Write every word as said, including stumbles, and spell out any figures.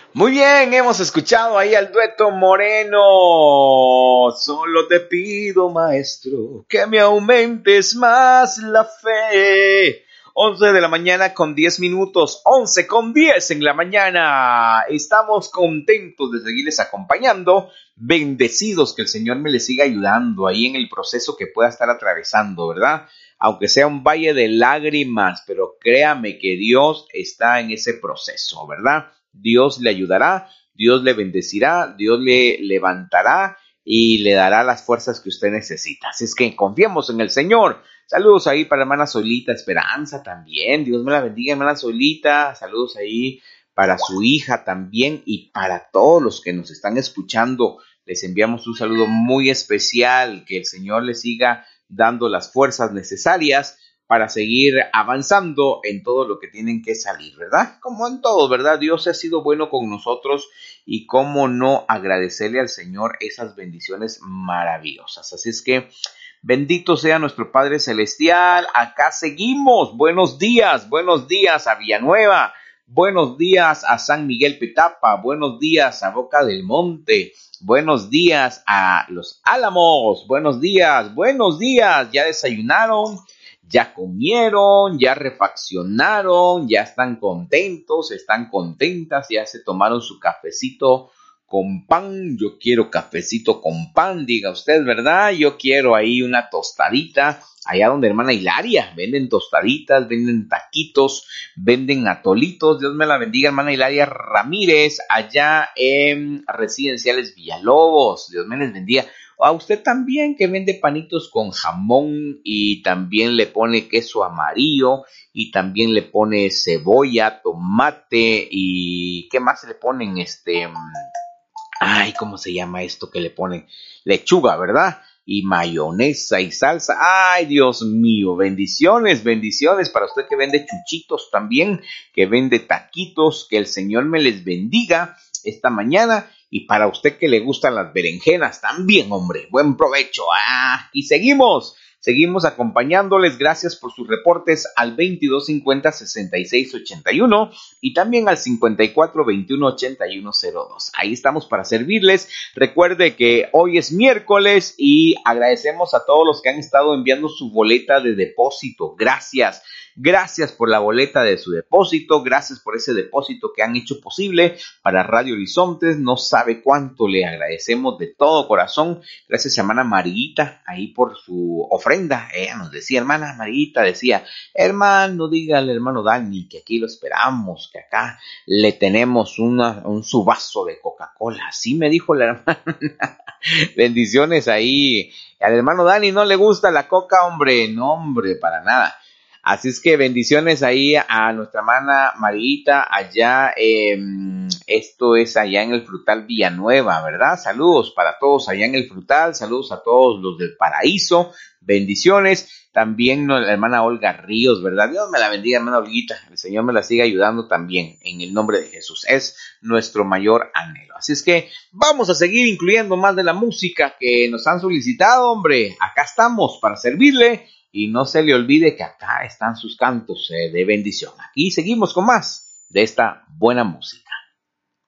Muy bien, hemos escuchado ahí al dueto Moreno. Solo te pido, maestro, que me aumentes más la fe. once de la mañana con diez minutos, once con diez en la mañana. Estamos contentos de seguirles acompañando, bendecidos que el Señor me les siga ayudando ahí en el proceso que pueda estar atravesando, ¿verdad? Aunque sea un valle de lágrimas, pero créame que Dios está en ese proceso, ¿verdad? Dios le ayudará, Dios le bendecirá, Dios le levantará y le dará las fuerzas que usted necesita. Así es que confiemos en el Señor. Saludos ahí para hermana Solita Esperanza también. Dios me la bendiga, hermana Solita. Saludos ahí para su hija también y para todos los que nos están escuchando. Les enviamos un saludo muy especial. Que el Señor les siga dando las fuerzas necesarias para seguir avanzando en todo lo que tienen que salir, ¿verdad? Como en todo, ¿verdad? Dios ha sido bueno con nosotros y cómo no agradecerle al Señor esas bendiciones maravillosas. Así es que bendito sea nuestro Padre Celestial. Acá seguimos. Buenos días, buenos días a Villanueva. Buenos días a San Miguel Petapa. Buenos días a Boca del Monte. Buenos días a Los Álamos. Buenos días, buenos días. ¿Ya desayunaron? Ya comieron, ya refaccionaron, ya están contentos, están contentas, ya se tomaron su cafecito con pan. Yo quiero cafecito con pan, diga usted, ¿verdad? Yo quiero ahí una tostadita, allá donde hermana Hilaria, venden tostaditas, venden taquitos, venden atolitos. Dios me la bendiga, hermana Hilaria Ramírez, allá en Residenciales Villalobos. Dios me les bendiga. A usted también que vende panitos con jamón y también le pone queso amarillo y también le pone cebolla, tomate y ¿qué más le ponen? Este, ay, ¿cómo se llama esto que le ponen? Lechuga, ¿verdad? Y mayonesa y salsa. Ay, Dios mío, bendiciones, bendiciones para usted que vende chuchitos también, que vende taquitos, que el Señor me les bendiga esta mañana. Y para usted que le gustan las berenjenas también, hombre, buen provecho. Ah, y seguimos, seguimos acompañándoles. Gracias por sus reportes al veintidós cincuenta sesenta y seis ochenta y uno y también al cincuenta y cuatro veintiuno ochenta y uno cero dos. Ahí estamos para servirles. Recuerde que hoy es miércoles y agradecemos a todos los que han estado enviando su boleta de depósito. Gracias. Gracias por la boleta de su depósito, gracias por ese depósito que han hecho posible para Radio Horizontes. No sabe cuánto le agradecemos de todo corazón. Gracias, hermana Marita, ahí por su ofrenda. Ella nos decía, hermana Marita, decía, hermano, dígale, hermano Dani, que aquí lo esperamos, que acá le tenemos una, un su vaso de Coca-Cola. Así me dijo la hermana. Bendiciones ahí. Al hermano Dani no le gusta la coca, hombre. No, hombre, para nada. Así es que bendiciones ahí a nuestra hermana Marita allá, eh, esto es allá en el Frutal Villanueva, ¿verdad? Saludos para todos allá en el Frutal, saludos a todos los del Paraíso, bendiciones. También la hermana Olga Ríos, ¿verdad? Dios me la bendiga, hermana Olguita, el Señor me la siga ayudando también, en el nombre de Jesús, es nuestro mayor anhelo. Así es que vamos a seguir incluyendo más de la música que nos han solicitado, hombre, acá estamos para servirle. Y no se le olvide que acá están sus cantos eh, de bendición. Aquí seguimos con más de esta buena música.